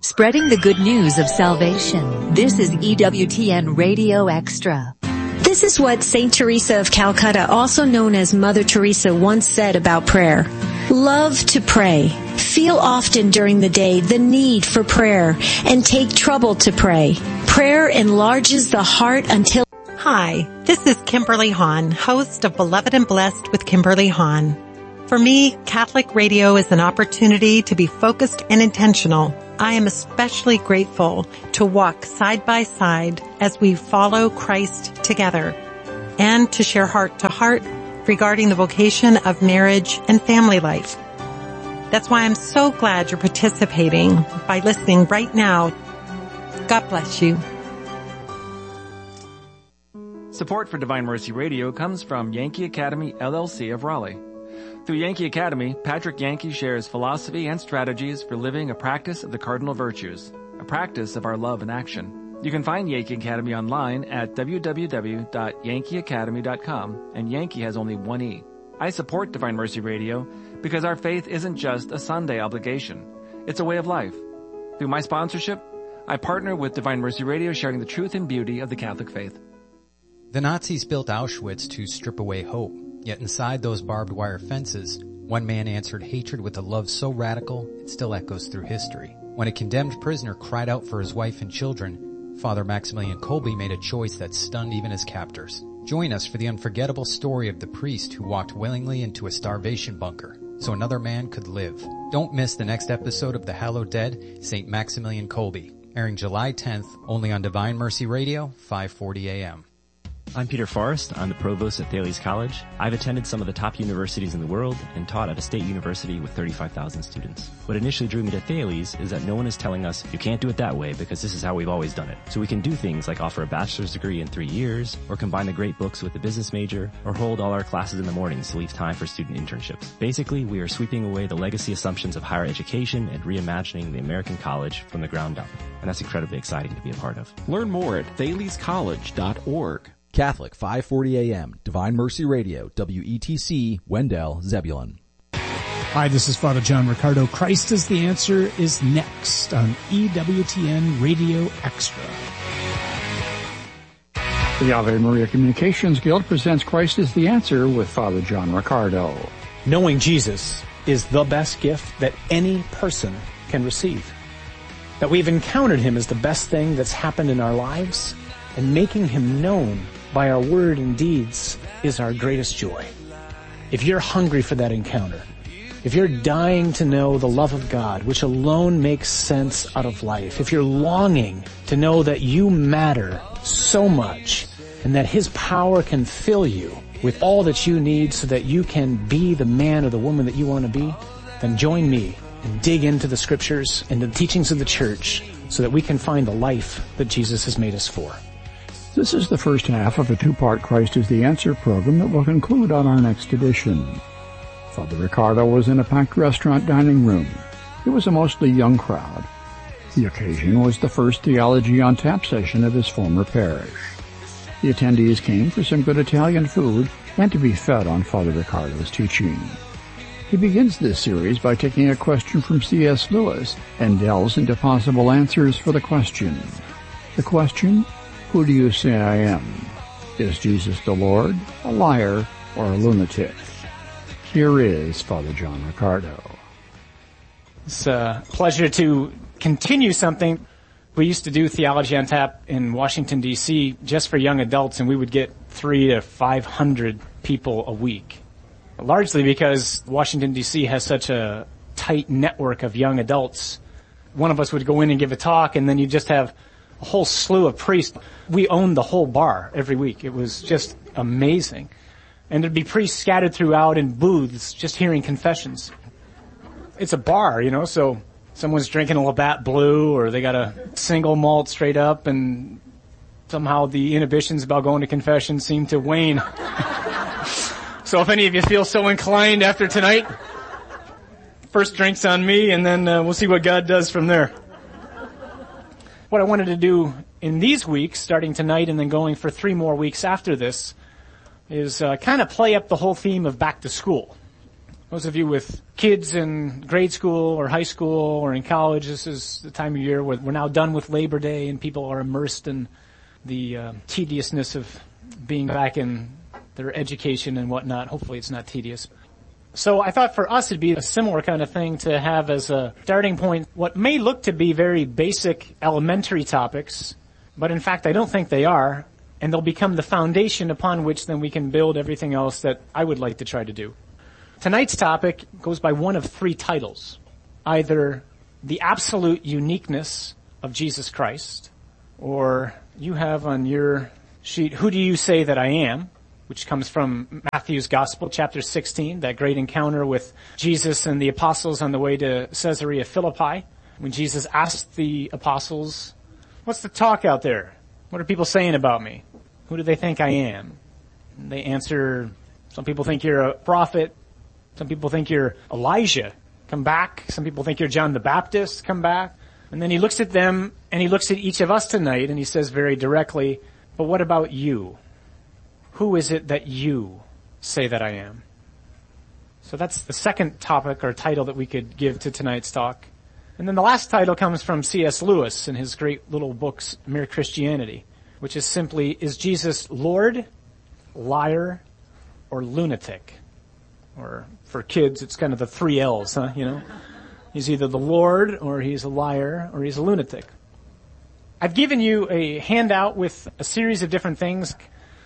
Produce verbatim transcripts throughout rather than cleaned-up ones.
Spreading the good news of salvation. This is E W T N Radio Extra. This is what Saint Teresa of Calcutta, also known as Mother Teresa, once said about prayer. Love to pray. Feel often during the day the need for prayer and take trouble to pray. Prayer enlarges the heart until... Hi, this is Kimberly Hahn, host of Beloved and Blessed with Kimberly Hahn. For me, Catholic radio is an opportunity to be focused and intentional. I am especially grateful to walk side by side as we follow Christ together and to share heart to heart regarding the vocation of marriage and family life. That's why I'm so glad you're participating by listening right now. God bless you. Support for Divine Mercy Radio comes from Yankee Academy, L L C of Raleigh. Through Yankee Academy, Patrick Yankee shares philosophy and strategies for living a practice of the cardinal virtues, a practice of our love in action. You can find Yankee Academy online at w w w dot yankee academy dot com, and Yankee has only one E. I support Divine Mercy Radio because our faith isn't just a Sunday obligation. It's a way of life. Through my sponsorship, I partner with Divine Mercy Radio, sharing the truth and beauty of the Catholic faith. The Nazis built Auschwitz to strip away hope. Yet inside those barbed wire fences, one man answered hatred with a love so radical it still echoes through history. When a condemned prisoner cried out for his wife and children, Father Maximilian Kolbe made a choice that stunned even his captors. Join us for the unforgettable story of the priest who walked willingly into a starvation bunker so another man could live. Don't miss the next episode of The Hallowed Dead, Saint Maximilian Kolbe, airing July tenth, only on Divine Mercy Radio, five forty a.m. I'm Peter Forrest. I'm the provost at Thales College. I've attended some of the top universities in the world and taught at a state university with thirty-five thousand students. What initially drew me to Thales is that no one is telling us you can't do it that way because this is how we've always done it. So we can do things like offer a bachelor's degree in three years, or combine the great books with the business major, or hold all our classes in the mornings to leave time for student internships. Basically, we are sweeping away the legacy assumptions of higher education and reimagining the American college from the ground up. And that's incredibly exciting to be a part of. Learn more at thales college dot org. Catholic five forty a.m. Divine Mercy Radio, W E T C, Wendell, Zebulon. Hi, this is Father John Ricardo. Christ is the Answer is next on E W T N Radio Extra. The Ave Maria Communications Guild presents Christ is the Answer with Father John Ricardo. Knowing Jesus is the best gift that any person can receive. That we've encountered him is the best thing that's happened in our lives, and making him known by our word and deeds is our greatest joy. If you're hungry for that encounter, if you're dying to know the love of God, which alone makes sense out of life, if you're longing to know that you matter so much and that his power can fill you with all that you need so that you can be the man or the woman that you want to be, then join me and dig into the scriptures and the teachings of the church so that we can find the life that Jesus has made us for. This is the first half of a two-part Christ is the Answer program that will conclude on our next edition. Father Ricardo was in a packed restaurant dining room. It was a mostly young crowd. The occasion was the first Theology on Tap session of his former parish. The attendees came for some good Italian food and to be fed on Father Ricardo's teaching. He begins this series by taking a question from C S Lewis and delves into possible answers for the question. The question: who do you say I am? Is Jesus the Lord, a liar, or a lunatic? Here is Father John Ricardo. It's a pleasure to continue something. We used to do Theology on Tap in Washington, D C just for young adults, and we would get three to five hundred people a week. Largely because Washington, D C has such a tight network of young adults. One of us would go in and give a talk, and then you just have a whole slew of priests. We owned the whole bar every week. It was just amazing. And there'd be priests scattered throughout in booths just hearing confessions. It's a bar, you know, so someone's drinking a Labatt Blue or they got a single malt straight up, and somehow the inhibitions about going to confession seem to wane. So if any of you feel so inclined after tonight, first drink's on me, and then uh, we'll see what God does from there. What I wanted to do in these weeks, starting tonight and then going for three more weeks after this, is uh, kind of play up the whole theme of back to school. Those of you with kids in grade school or high school or in college, this is the time of year where we're now done with Labor Day and people are immersed in the uh, tediousness of being back in their education and whatnot. Hopefully it's not tedious. So I thought for us it'd be a similar kind of thing to have as a starting point what may look to be very basic elementary topics, but in fact I don't think they are, and they'll become the foundation upon which then we can build everything else that I would like to try to do. Tonight's topic goes by one of three titles. Either the absolute uniqueness of Jesus Christ, or you have on your sheet, who do you say that I am? Which comes from Matthew's Gospel, chapter sixteen, that great encounter with Jesus and the apostles on the way to Caesarea Philippi, when Jesus asked the apostles, what's the talk out there? What are people saying about me? Who do they think I am? And they answer, some people think you're a prophet. Some people think you're Elijah. Come back. Some people think you're John the Baptist. Come back. And then he looks at them and he looks at each of us tonight and he says very directly, but what about you? Who is it that you say that I am? So that's the second topic or title that we could give to tonight's talk. And then the last title comes from C S Lewis in his great little books, Mere Christianity, which is simply, is Jesus Lord, liar, or lunatic? Or for kids, it's kind of the three L's, huh, you know? He's either the Lord, or he's a liar, or he's a lunatic. I've given you a handout with a series of different things,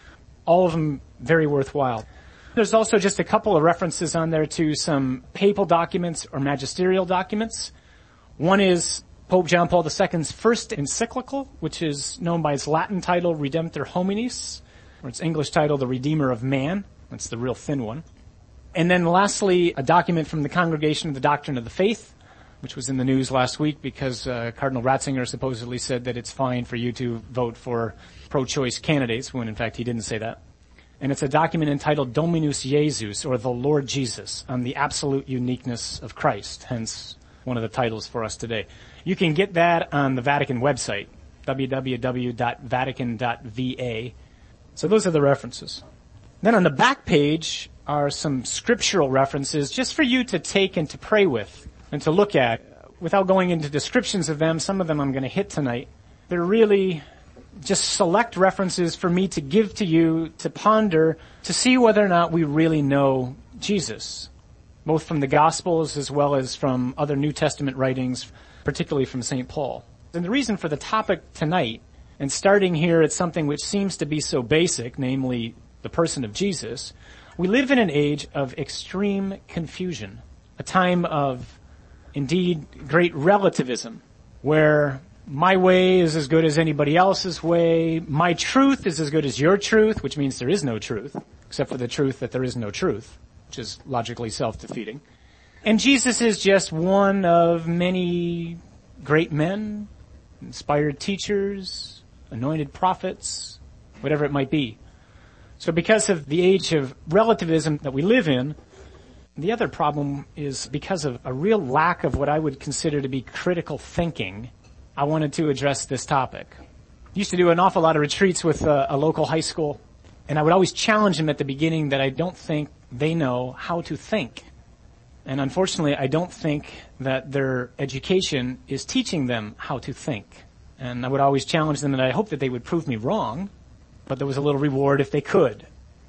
all of them very worthwhile. There's also just a couple of references on there to some papal documents or magisterial documents. One is Pope John Paul the Second's first encyclical, which is known by its Latin title, Redemptor Hominis, or its English title, The Redeemer of Man. That's the real thin one. And then lastly, a document from the Congregation of the Doctrine of the Faith, which was in the news last week because uh, Cardinal Ratzinger supposedly said that it's fine for you to vote for pro-choice candidates, when in fact he didn't say that. And it's a document entitled Dominus Jesus, or the Lord Jesus, on the absolute uniqueness of Christ, hence one of the titles for us today. You can get that on the Vatican website, w w w dot vatican dot v a. So those are the references. Then on the back page are some scriptural references just for you to take and to pray with and to look at. Without going into descriptions of them, some of them I'm going to hit tonight. They're really just select references for me to give to you to ponder, to see whether or not we really know Jesus, both from the Gospels as well as from other New Testament writings, particularly from Saint Paul. And the reason for the topic tonight, and starting here at something which seems to be so basic, namely the person of Jesus, we live in an age of extreme confusion, a time of, indeed, great relativism, where my way is as good as anybody else's way, my truth is as good as your truth, which means there is no truth, except for the truth that there is no truth, which is logically self-defeating. And Jesus is just one of many great men, inspired teachers, anointed prophets, whatever it might be. So because of the age of relativism that we live in, the other problem is because of a real lack of what I would consider to be critical thinking, I wanted to address this topic. I used to do an awful lot of retreats with a, a local high school, and I would always challenge them at the beginning that I don't think they know how to think. And unfortunately, I don't think that their education is teaching them how to think. And I would always challenge them, and I hope that they would prove me wrong, but there was a little reward if they could.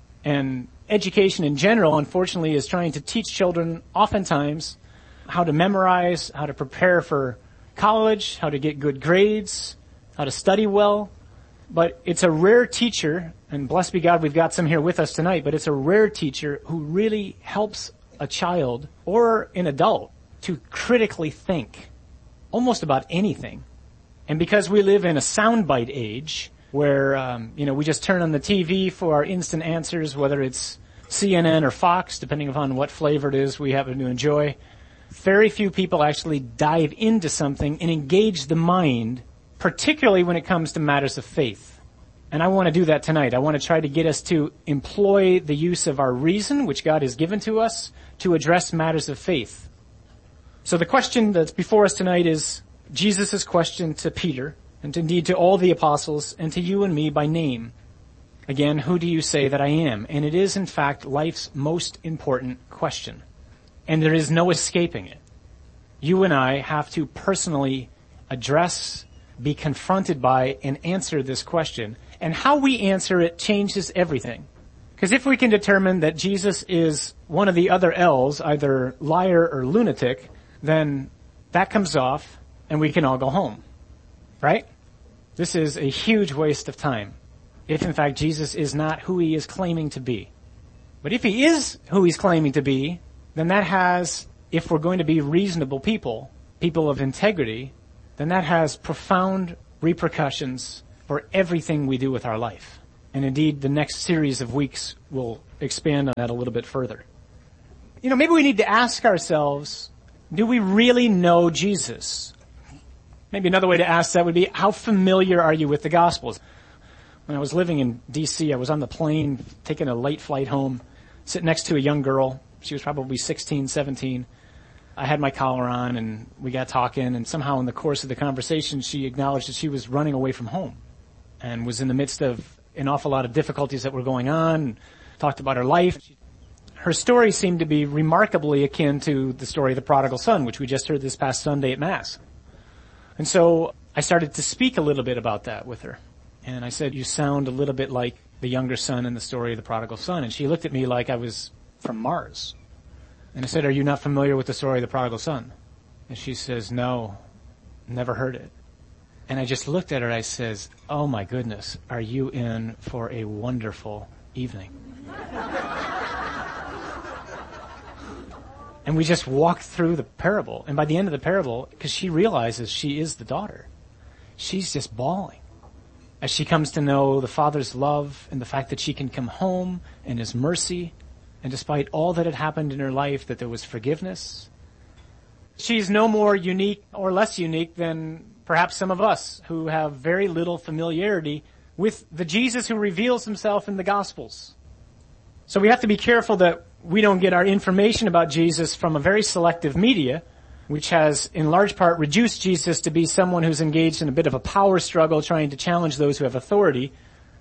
And education in general, unfortunately, is trying to teach children oftentimes how to memorize, how to prepare for college, how to get good grades, how to study well. But it's a rare teacher, and blessed be God we've got some here with us tonight, but it's a rare teacher who really helps a child or an adult to critically think almost about anything. And because we live in a soundbite age, where, um, you know, we just turn on the T V for our instant answers, whether it's C N N or Fox, depending upon what flavor it is we happen to enjoy. Very few people actually dive into something and engage the mind, particularly when it comes to matters of faith. And I want to do that tonight. I want to try to get us to employ the use of our reason, which God has given to us, to address matters of faith. So the question that's before us tonight is Jesus' question to Peter, and indeed to all the apostles, and to you and me by name. Again, who do you say that I am? And it is, in fact, life's most important question. and there is no escaping it. You and I have to personally address, be confronted by, and answer this question. And how we answer it changes everything. Because if we can determine that Jesus is one of the other L's, either liar or lunatic, then that comes off and we can all go home. Right? This is a huge waste of time. If in fact Jesus is not who he is claiming to be. But if he is who he's claiming to be, then that has, if we're going to be reasonable people, people of integrity, then that has profound repercussions for everything we do with our life. And indeed, the next series of weeks will expand on that a little bit further. You know, maybe we need to ask ourselves, do we really know Jesus? Maybe another way to ask that would be, how familiar are you with the Gospels? When I was living in D C, I was on the plane, taking a late flight home, sitting next to a young girl. She was probably sixteen, seventeen. I had my collar on, and we got talking, and somehow in the course of the conversation, she acknowledged that she was running away from home and was in the midst of an awful lot of difficulties that were going on, talked about her life. Her story seemed to be remarkably akin to the story of the prodigal son, which we just heard this past Sunday at Mass. And so I started to speak a little bit about that with her. And I said, you sound a little bit like the younger son in the story of the prodigal son. And she looked at me like I was from Mars. And I said, are you not familiar with the story of the prodigal son? And she says, no, never heard it. And I just looked at her, I says, oh my goodness, are you in for a wonderful evening? And we just walked through the parable. And by the end of the parable, because she realizes she is the daughter, she's just bawling as she comes to know the Father's love and the fact that she can come home and his mercy. And despite all that had happened in her life, that there was forgiveness. She's no more unique or less unique than perhaps some of us who have very little familiarity with the Jesus who reveals himself in the Gospels. So we have to be careful that we don't get our information about Jesus from a very selective media, which has in large part reduced Jesus to be someone who's engaged in a bit of a power struggle trying to challenge those who have authority,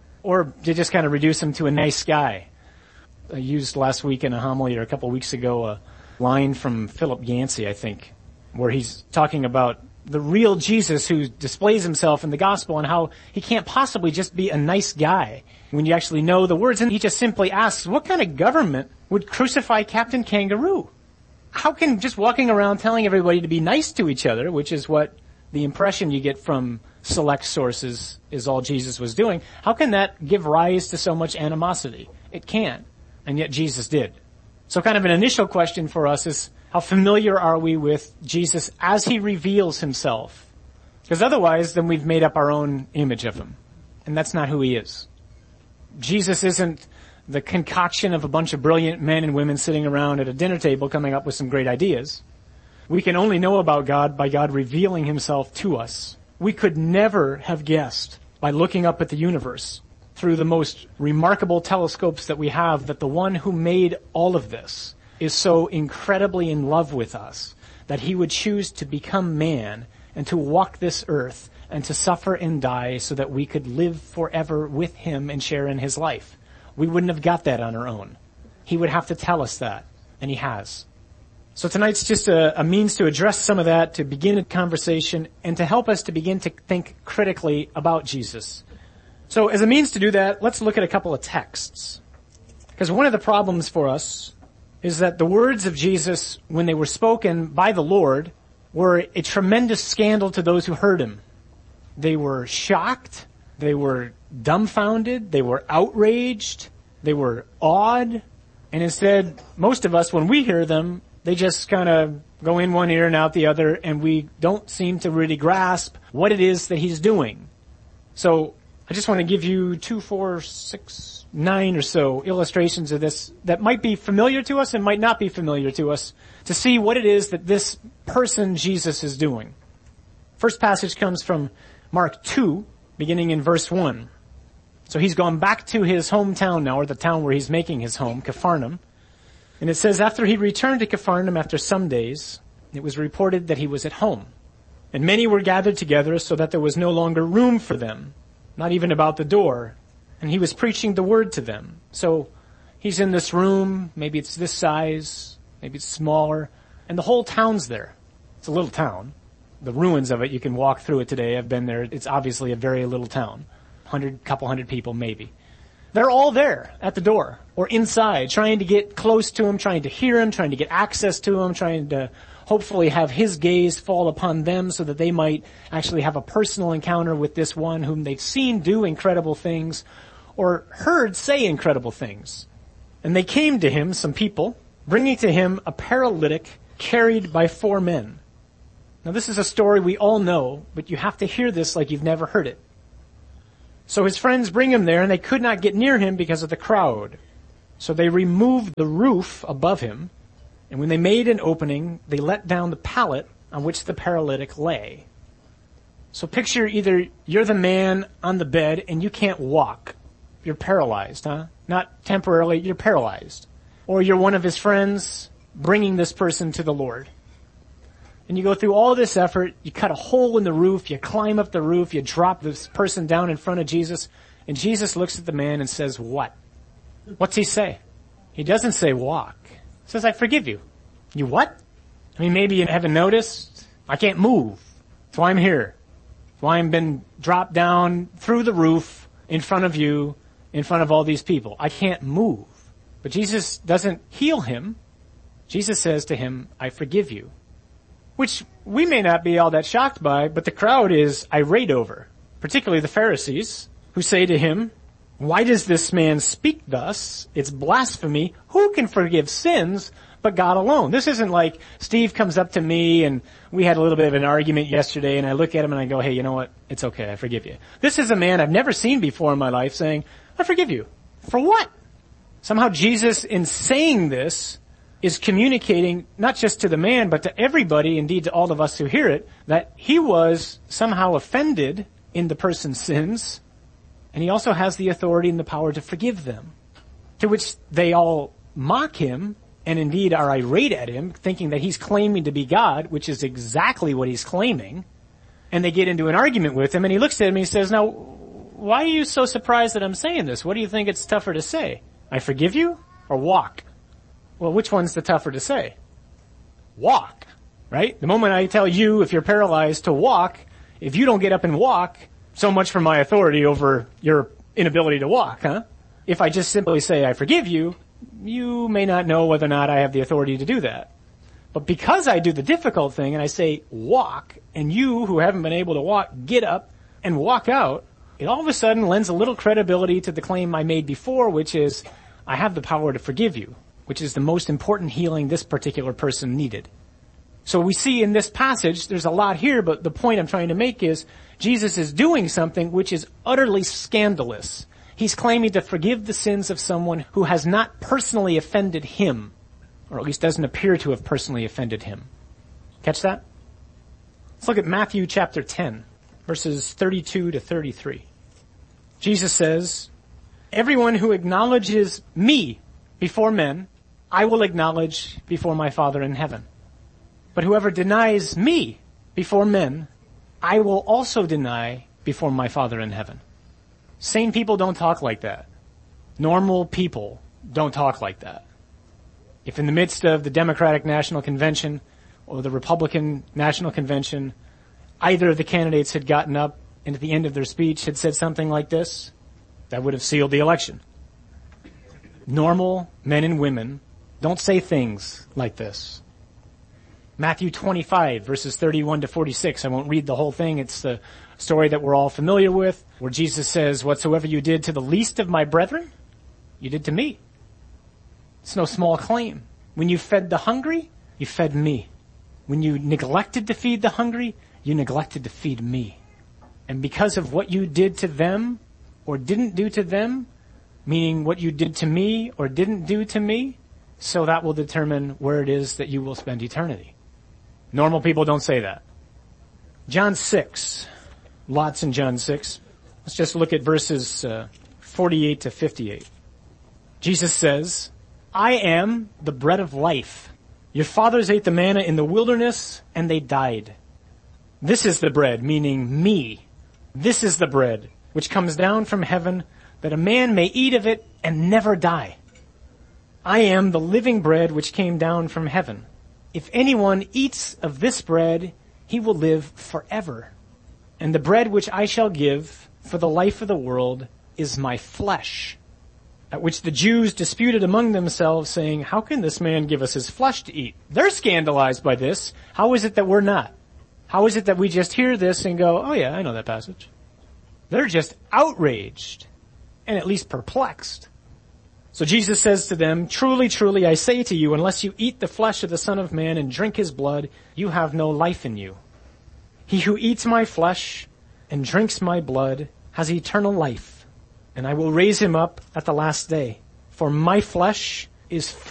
or to just kind of reduce him to a nice guy. I used last week in a homily or a couple of weeks ago a line from Philip Yancey, I think, where he's talking about the real Jesus who displays himself in the gospel and how he can't possibly just be a nice guy when you actually know the words. And he just simply asks, what kind of government would crucify Captain Kangaroo? How can just walking around telling everybody to be nice to each other, which is what the impression you get from select sources is all Jesus was doing, how can that give rise to so much animosity? It can't. And yet Jesus did. So kind of an initial question for us is, how familiar are we with Jesus as he reveals himself? Because otherwise, then we've made up our own image of him. And that's not who he is. Jesus isn't the concoction of a bunch of brilliant men and women sitting around at a dinner table coming up with some great ideas. We can only know about God by God revealing himself to us. We could never have guessed by looking up at the universe through the most remarkable telescopes that we have that the one who made all of this is so incredibly in love with us that he would choose to become man and to walk this earth and to suffer and die so that we could live forever with him and share in his life. We wouldn't have got that on our own. He would have to tell us that, and he has. So tonight's just a, a means to address some of that, to begin a conversation, and to help us to begin to think critically about Jesus. So as a means to do that, let's look at a couple of texts. Because one of the problems for us is that the words of Jesus, when they were spoken by the Lord, were a tremendous scandal to those who heard him. They were shocked, they were dumbfounded, they were outraged, they were awed, and instead, most of us, when we hear them, they just kind of go in one ear and out the other, and we don't seem to really grasp what it is that he's doing. So, I just want to give you two, four, six, nine or so illustrations of this that might be familiar to us and might not be familiar to us to see what it is that this person Jesus is doing. First passage comes from Mark two, beginning in verse one. So he's gone back to his hometown now, or the town where he's making his home, Capharnaum. And it says, after he returned to Capharnaum after some days, it was reported that he was at home. And many were gathered together so that there was no longer room for them, not even about the door. And he was preaching the word to them. So he's in this room, maybe it's this size, maybe it's smaller, and the whole town's there. It's a little town. The ruins of it, you can walk through it today. I've been there. It's obviously a very little town. Hundred, couple hundred people maybe. They're all there at the door or inside, trying to get close to him, trying to hear him, trying to get access to him, trying to hopefully have his gaze fall upon them so that they might actually have a personal encounter with this one whom they've seen do incredible things or heard say incredible things. And they came to him, some people, bringing to him a paralytic carried by four men. Now this is a story we all know, but you have to hear this like you've never heard it. So his friends bring him there, and they could not get near him because of the crowd. So they removed the roof above him, and when they made an opening, they let down the pallet on which the paralytic lay. So picture either you're the man on the bed and you can't walk. You're paralyzed, huh? Not temporarily, you're paralyzed. Or you're one of his friends bringing this person to the Lord. And you go through all this effort, you cut a hole in the roof, you climb up the roof, you drop this person down in front of Jesus, and Jesus looks at the man and says, what? What's he say? He doesn't say walk. He says, I forgive you. You what? I mean, maybe you haven't noticed. I can't move. That's why I'm here. That's why I've been dropped down through the roof in front of you, in front of all these people. I can't move. But Jesus doesn't heal him. Jesus says to him, I forgive you. Which we may not be all that shocked by, but the crowd is irate over, particularly the Pharisees, who say to him, why does this man speak thus? It's blasphemy. Who can forgive sins but God alone? This isn't like Steve comes up to me and we had a little bit of an argument yesterday and I look at him and I go, hey, you know what? It's okay. I forgive you. This is a man I've never seen before in my life saying, I forgive you. For what? Somehow Jesus, in saying this, is communicating not just to the man, but to everybody, indeed to all of us who hear it, that he was somehow offended in the person's sins, and he also has the authority and the power to forgive them. To which they all mock him, and indeed are irate at him, thinking that he's claiming to be God, which is exactly what he's claiming, and they get into an argument with him, and he looks at him and he says, now, why are you so surprised that I'm saying this? What do you think it's tougher to say? I forgive you, or walk? Well, which one's the tougher to say? Walk, right? The moment I tell you, if you're paralyzed, to walk, if you don't get up and walk, so much for my authority over your inability to walk, huh? If I just simply say, I forgive you, you may not know whether or not I have the authority to do that. But because I do the difficult thing and I say, walk, and you who haven't been able to walk, get up and walk out, it all of a sudden lends a little credibility to the claim I made before, which is, I have the power to forgive you, which is the most important healing this particular person needed. So we see in this passage, there's a lot here, but the point I'm trying to make is Jesus is doing something which is utterly scandalous. He's claiming to forgive the sins of someone who has not personally offended him, or at least doesn't appear to have personally offended him. Catch that? Let's look at Matthew chapter ten, verses thirty-two to thirty-three. Jesus says, everyone who acknowledges me before men, I will acknowledge before my Father in heaven. But whoever denies me before men, I will also deny before my Father in heaven. Sane people don't talk like that. Normal people don't talk like that. If in the midst of the Democratic National Convention or the Republican National Convention, either of the candidates had gotten up and at the end of their speech had said something like this, that would have sealed the election. Normal men and women don't say things like this. Matthew twenty-five, verses thirty-one to forty-six. I won't read the whole thing. It's the story that we're all familiar with, where Jesus says, whatsoever you did to the least of my brethren, you did to me. It's no small claim. When you fed the hungry, you fed me. When you neglected to feed the hungry, you neglected to feed me. And because of what you did to them or didn't do to them, meaning what you did to me or didn't do to me, so that will determine where it is that you will spend eternity. Normal people don't say that. John six. Lots in John six. Let's just look at verses uh, forty-eight to fifty-eight. Jesus says, I am the bread of life. Your fathers ate the manna in the wilderness, and they died. This is the bread, meaning me. This is the bread which comes down from heaven, that a man may eat of it and never die. I am the living bread which came down from heaven. If anyone eats of this bread, he will live forever. And the bread which I shall give for the life of the world is my flesh. At which the Jews disputed among themselves, saying, how can this man give us his flesh to eat? They're scandalized by this. How is it that we're not? How is it that we just hear this and go, oh yeah, I know that passage? They're just outraged and at least perplexed. So Jesus says to them, truly, truly, I say to you, unless you eat the flesh of the Son of Man and drink his blood, you have no life in you. He who eats my flesh and drinks my blood has eternal life, and I will raise him up at the last day. For my flesh is food